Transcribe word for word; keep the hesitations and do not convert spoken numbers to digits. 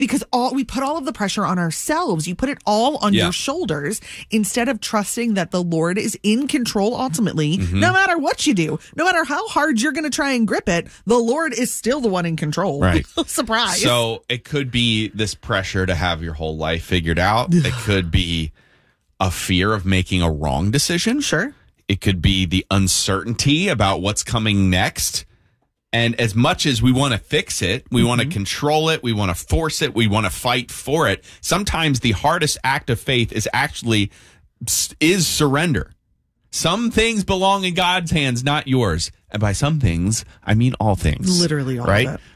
because all we put all of the pressure on ourselves. You put it all on Yeah. your shoulders instead of trusting that the Lord is in control ultimately, Mm-hmm. no matter what you do, no matter how hard you're going to try and grip it, the Lord is still the one in control. Right. Surprise. So it could be this pressure to have your whole life figured out. It could be a fear of making a wrong decision. Sure. It could be the uncertainty about what's coming next. And as much as we want to fix it, we mm-hmm. want to control it, we want to force it, we want to fight for it. Sometimes the hardest act of faith is actually is surrender. Some things belong in God's hands, not yours. And by some things, I mean all things. Literally all right? of it.